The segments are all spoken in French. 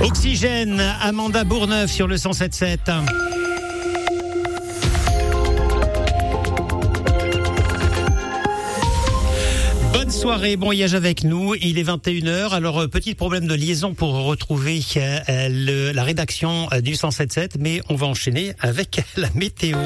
Oxygène, Amanda Bourneuf sur le 107.7. Bonne soirée, bon voyage avec nous. Il est 21h. Alors, petit problème de liaison pour retrouver la rédaction du 107.7, mais on va enchaîner avec la météo.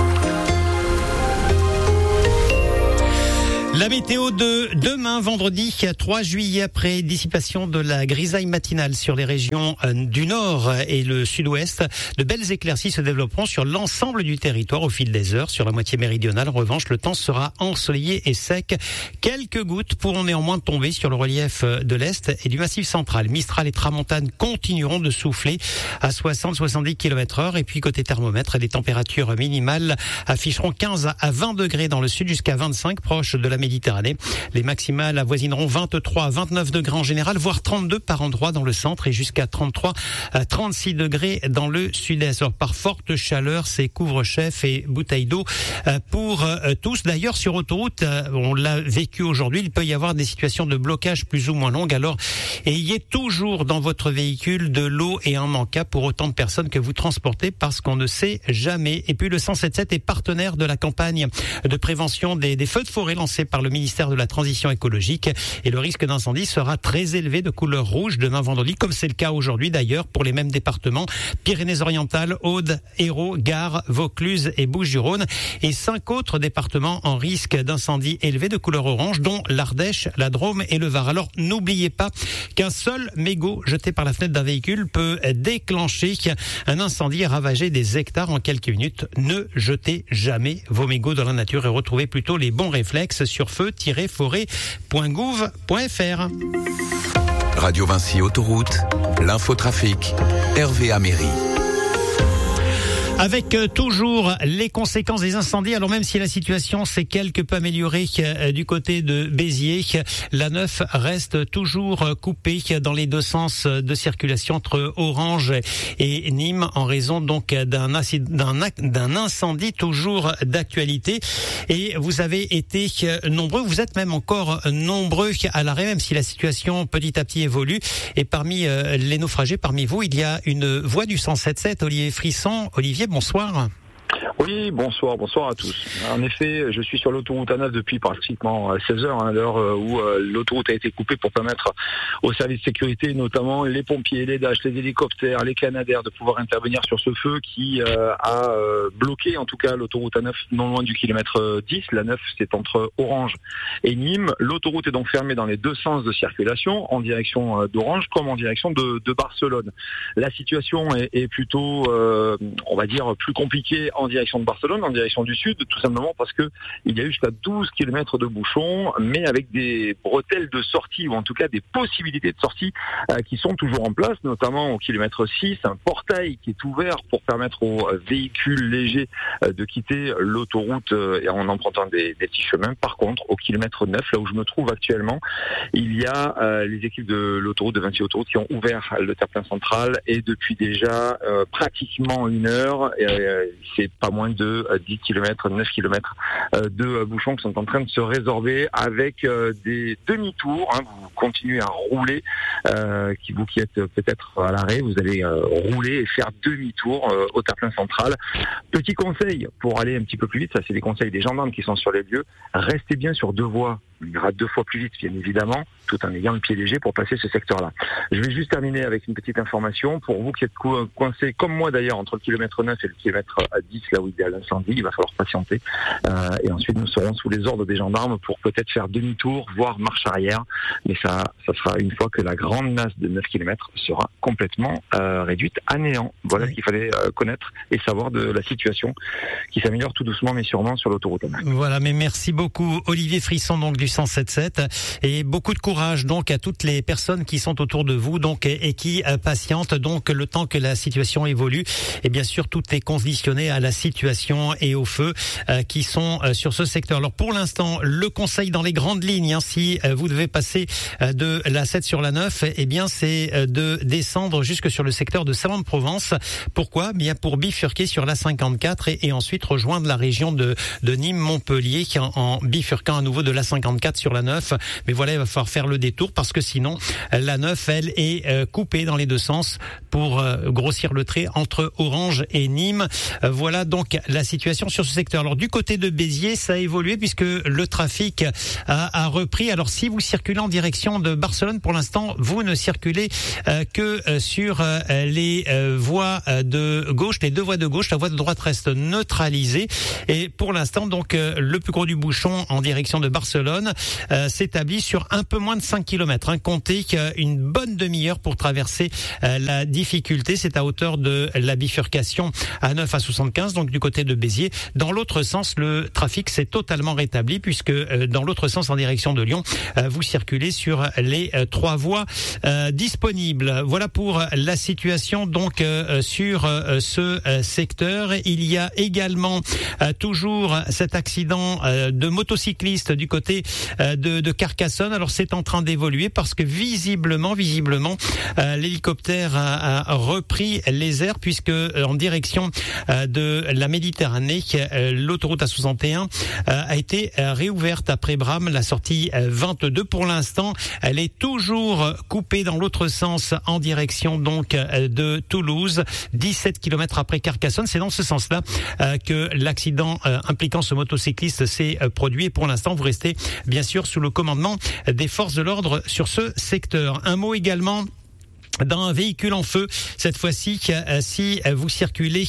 La météo de demain, vendredi 3 juillet, après dissipation de la grisaille matinale sur les régions du nord et le sud-ouest, de belles éclaircies se développeront sur l'ensemble du territoire au fil des heures. Sur la moitié méridionale, en revanche, le temps sera ensoleillé et sec. Quelques gouttes pourront néanmoins tomber sur le relief de l'Est et du Massif central. Mistral et Tramontane continueront de souffler à 60-70 km/h. Et puis côté thermomètre, les températures minimales afficheront 15 à 20 degrés dans le sud jusqu'à 25 proche de la Méditerranée. Les maximales avoisineront 23 à 29 degrés en général, voire 32 par endroit dans le centre et jusqu'à 33 à 36 degrés dans le sud-est. Alors, par forte chaleur, c'est couvre-chef et bouteilles d'eau pour tous. D'ailleurs, sur autoroute, on l'a vécu aujourd'hui, il peut y avoir des situations de blocage plus ou moins longues. Alors, ayez toujours dans votre véhicule de l'eau et un manquable pour autant de personnes que vous transportez parce qu'on ne sait jamais. Et puis, le 107.7 est partenaire de la campagne de prévention des feux de forêt lancée par le ministère de la Transition écologique, et le risque d'incendie sera très élevé de couleur rouge demain vendredi, comme c'est le cas aujourd'hui d'ailleurs pour les mêmes départements: Pyrénées-Orientales, Aude, Hérault, Gard, Vaucluse et Bouches-du-Rhône, et 5 autres départements en risque d'incendie élevé de couleur orange, dont l'Ardèche, la Drôme et le Var. Alors n'oubliez pas qu'un seul mégot jeté par la fenêtre d'un véhicule peut déclencher un incendie et ravager des hectares en quelques minutes. Ne jetez jamais vos mégots dans la nature et retrouvez plutôt les bons réflexes sur feu-forêt.gouv.fr. Radio Vinci Autoroute, l'infotrafic, Hervé Améry. Avec toujours les conséquences des incendies. Alors même si la situation s'est quelque peu améliorée du côté de Béziers, la 9 reste toujours coupée dans les deux sens de circulation entre Orange et Nîmes en raison donc d'un incendie toujours d'actualité. Et vous avez été nombreux, vous êtes même encore nombreux à l'arrêt, même si la situation petit à petit évolue. Et parmi les naufragés, parmi vous, il y a une voix du 107.7, Olivier Frisson. Olivier, bonsoir. Oui, bonsoir à tous. En effet, je suis sur l'autoroute A9 depuis pratiquement 16 heures, à l'heure où l'autoroute a été coupée pour permettre aux services de sécurité, notamment les pompiers, les DASH, les hélicoptères, les Canadair, de pouvoir intervenir sur ce feu qui a bloqué en tout cas l'autoroute A9 non loin du kilomètre 10. La 9, c'est entre Orange et Nîmes. L'autoroute est donc fermée dans les deux sens de circulation, en direction d'Orange comme en direction de Barcelone. La situation est plutôt, on va dire, plus compliquée en direction de Barcelone, en direction du sud, tout simplement parce que il y a eu jusqu'à 12 km de bouchons, mais avec des bretelles de sortie, ou en tout cas des possibilités de sortie qui sont toujours en place, notamment au kilomètre 6, un portail qui est ouvert pour permettre aux véhicules légers de quitter l'autoroute et en empruntant des petits chemins. Par contre, au kilomètre 9, là où je me trouve actuellement, il y a les équipes de l'autoroute, de Vinci Autoroute, qui ont ouvert le terre-plein central, et depuis déjà pratiquement une heure, c'est pas moins de 10 km, 9 km de bouchons qui sont en train de se résorber avec des demi-tours. Vous continuez à rouler, vous qui êtes peut-être à l'arrêt, vous allez rouler et faire demi-tour au terre-plein central. Petit conseil pour aller un petit peu plus vite, ça c'est les conseils des gendarmes qui sont sur les lieux, restez bien sur 2 voies. Il ira 2 fois plus vite, bien évidemment, tout en ayant le pied léger pour passer ce secteur-là. Je vais juste terminer avec une petite information. Pour vous qui êtes coincés, comme moi d'ailleurs, entre le kilomètre 9 et le kilomètre 10, là où il y a l'incendie, il va falloir patienter. Et ensuite, nous serons sous les ordres des gendarmes pour peut-être faire demi-tour, voire marche arrière. Mais ça sera une fois que la grande masse de 9 km sera complètement réduite à néant. Voilà ce qu'il fallait connaître et savoir de la situation qui s'améliore tout doucement mais sûrement sur l'autoroute. Voilà, mais merci beaucoup Olivier Frisson donc du 107.7, et beaucoup de courage donc à toutes les personnes qui sont autour de vous donc et qui patientent donc le temps que la situation évolue. Et bien sûr, tout est conditionné à la situation et au feu qui sont sur ce secteur. Alors pour l'instant, le conseil dans les grandes lignes, si vous devez passer de la 7 sur la 9, eh bien c'est de descendre jusque sur le secteur de Salon-de-Provence. Pourquoi ? Bien pour bifurquer sur la 54 et ensuite rejoindre la région de Nîmes-Montpellier en bifurquant à nouveau de la 54 A64 sur la 9. Mais voilà, il va falloir faire le détour parce que sinon, la 9, elle, est coupée dans les deux sens pour grossir le trait entre Orange et Nîmes. Voilà donc la situation sur ce secteur. Alors du côté de Béziers, ça a évolué puisque le trafic a repris. Alors si vous circulez en direction de Barcelone, pour l'instant, vous ne circulez que sur les voies de gauche, les deux voies de gauche. La voie de droite reste neutralisée. Et pour l'instant, donc, le plus gros du bouchon en direction de Barcelone s'établit sur un peu moins de 5 km. Comptez une bonne demi-heure pour traverser la difficulté. C'est à hauteur de la bifurcation A9 à 75, donc du côté de Béziers. Dans l'autre sens, le trafic s'est totalement rétabli puisque dans l'autre sens, en direction de Lyon, vous circulez sur les trois voies disponibles. Voilà pour la situation donc sur ce secteur. Il y a également toujours cet accident de motocycliste du côté de Carcassonne. Alors c'est en train d'évoluer parce que visiblement l'hélicoptère a repris les airs puisque en direction de la Méditerranée, l'autoroute A61 a été réouverte après Bram, la sortie 22. Pour l'instant, elle est toujours coupée dans l'autre sens en direction donc de Toulouse, 17 km après Carcassonne. C'est dans ce sens-là que l'accident impliquant ce motocycliste s'est produit. Et pour l'instant, vous restez bien sûr sous le commandement des forces de l'ordre sur ce secteur. Un mot également d'un véhicule en feu, cette fois-ci, si vous circulez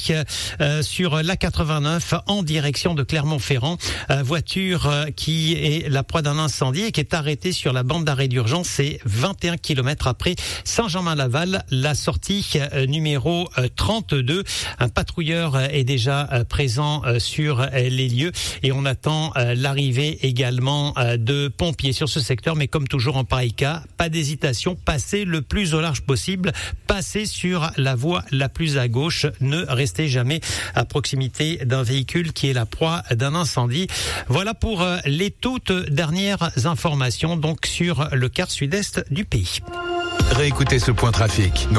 sur l'A89 en direction de Clermont-Ferrand, voiture qui est la proie d'un incendie et qui est arrêtée sur la bande d'arrêt d'urgence. C'est 21 km après Saint-Germain-Laval, la sortie numéro 32. Un patrouilleur est déjà présent sur les lieux et on attend l'arrivée également de pompiers sur ce secteur. Mais comme toujours en pareil cas, pas d'hésitation, passez le plus au large possible, passez sur la voie la plus à gauche, ne restez jamais à proximité d'un véhicule qui est la proie d'un incendie. Voilà pour les toutes dernières informations donc sur le quart sud-est du pays. Réécoutez ce point trafic.